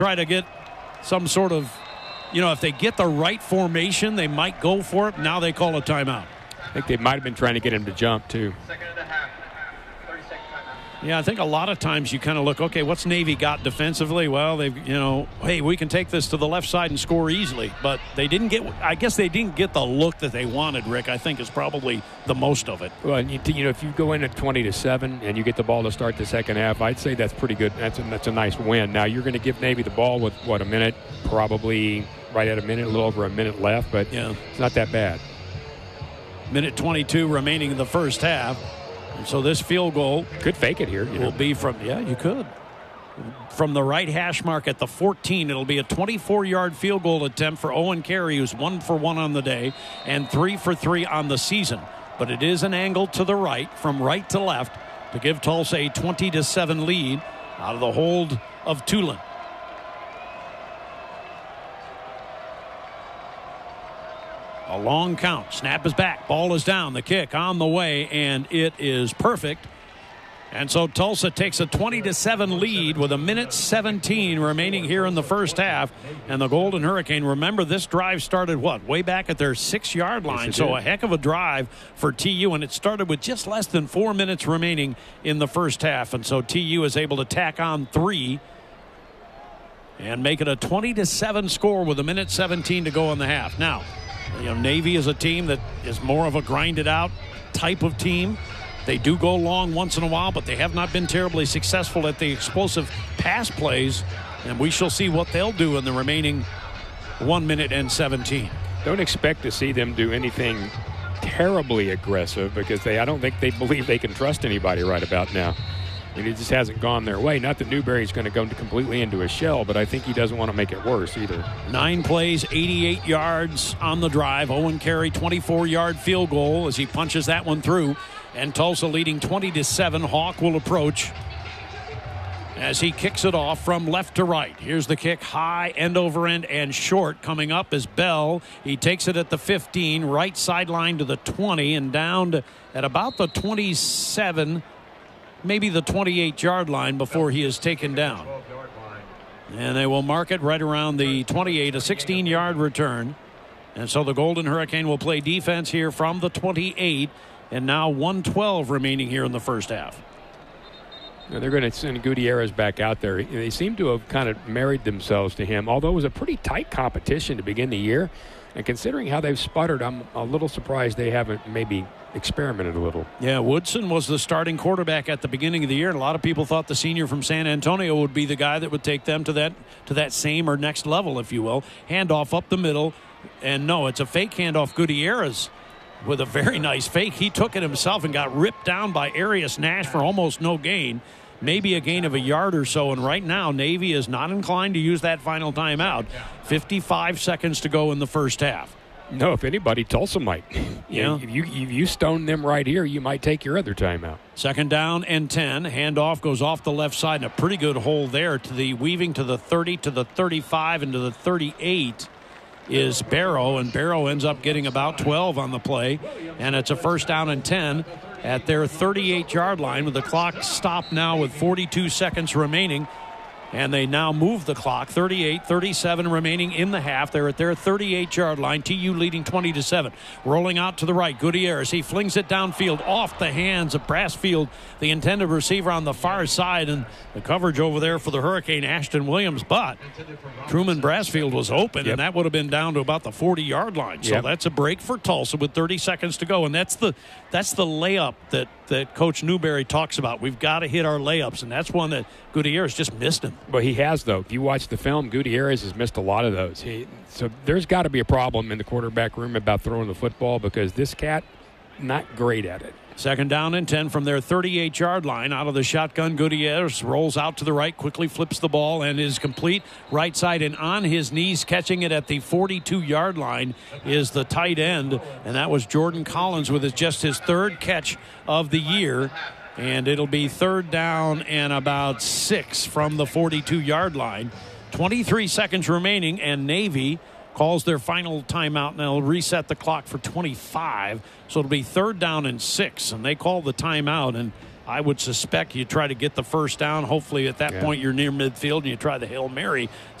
try to get some sort of, if they get the right formation, they might go for it. Now they call a timeout. I think they might have been trying to get him to jump, too. Yeah, I think a lot of times you kind of look, okay, what's Navy got defensively? Well, they've, hey, we can take this to the left side and score easily. But they didn't get, I guess they didn't get the look that they wanted, Rick, I think is probably the most of it. Well, if you go in at 20-7 and you get the ball to start the second half, I'd say that's pretty good. That's a nice win. Now, you're going to give Navy the ball with, a minute, probably right at a minute, a little over a minute left, but yeah, it's not that bad. Minute 22 remaining in the first half. And so this field goal could fake it here. Will be from, you could. From the right hash mark at the 14, it'll be a 24-yard field goal attempt for Owen Carey, who's 1 for 1 on the day and 3 for 3 on the season. But it is an angle to the right, from right to left, to give Tulsa a 20-7 lead out of the hold of Tulane. A long count. Snap is back. Ball is down. The kick on the way, and it is perfect. And so Tulsa takes a 20-7 lead with a minute 17 remaining here in the first half. And the Golden Hurricane, remember, this drive started way back at their 6-yard line. Yes, so a heck of a drive for TU, and it started with just less than 4 minutes remaining in the first half. And so TU is able to tack on 3 and make it a 20-7 score with a minute 17 to go in the half. Now, Navy is a team that is more of a grinded out type of team. They do go long once in a while, but they have not been terribly successful at the explosive pass plays. And we shall see what they'll do in the remaining 1 minute and 17. Don't expect to see them do anything terribly aggressive because I don't think they believe they can trust anybody right about now. I mean, it just hasn't gone their way. Not that Newberry's going to go completely into a shell, but I think he doesn't want to make it worse either. 9 plays, 88 yards on the drive. Owen Carey, 24-yard field goal as he punches that one through. And Tulsa leading 20-7. Hawk will approach as he kicks it off from left to right. Here's the kick, high, end over end, and short. Coming up is Bell. He takes it at the 15, right sideline to the 20, and down at about the 27, maybe the 28-yard line before he is taken down. And they will mark it right around the 28, a 16-yard return. And so the Golden Hurricane will play defense here from the 28, and now 1:12 remaining here in the first half. Now they're going to send Gutierrez back out there. They seem to have kind of married themselves to him, although it was a pretty tight competition to begin the year. And considering how they've sputtered, I'm a little surprised they haven't maybe experimented a little. Yeah, Woodson was the starting quarterback at the beginning of the year, and a lot of people thought the senior from San Antonio would be the guy that would take them to that same or next level, if you will. Handoff up the middle, and no, it's a fake handoff. Gutierrez with a very nice fake. He took it himself and got ripped down by Arius Nash for almost no gain. Maybe a gain of a yard or so, and right now Navy is not inclined to use that final timeout. 55 seconds to go in the first half. No, if anybody, Tulsa might. Yeah. If you stone them right here, you might take your other timeout. Second down and 10. Handoff goes off the left side, and a pretty good hole there to the weaving to the 30, to the 35, and to the 38 is Barrow, and Barrow ends up getting about 12 on the play, and it's a first down and 10 at their 38-yard line with the clock stopped now with 42 seconds remaining. And they now move the clock. 38-37 remaining in the half. They're at their 38-yard line. TU leading 20-7. Rolling out to the right. Gutierrez. He flings it downfield off the hands of Brassfield, the intended receiver on the far side. And the coverage over there for the Hurricane, Ashton Williams. But Truman Brassfield was open, and that would have been down to about the 40-yard line. So that's a break for Tulsa with 30 seconds to go. And that's the layup that Coach Newberry talks about. We've got to hit our layups, and that's one that Gutierrez just missed him. Well, he has, though. If you watch the film, Gutierrez has missed a lot of those. So there's got to be a problem in the quarterback room about throwing the football because this cat, not great at it. Second down and 10 from their 38-yard line. Out of the shotgun, Gutierrez rolls out to the right, quickly flips the ball, and is complete. Right side and on his knees, catching it at the 42-yard line is the tight end, and that was Jordan Collins with just his third catch of the year. And it'll be third down and about 6 from the 42-yard line. 23 seconds remaining, and Navy calls their final timeout, and they'll reset the clock for 25. So it'll be third down and 6, and they call the timeout. And I would suspect you try to get the first down. Hopefully at that point you're near midfield and you try the Hail Mary.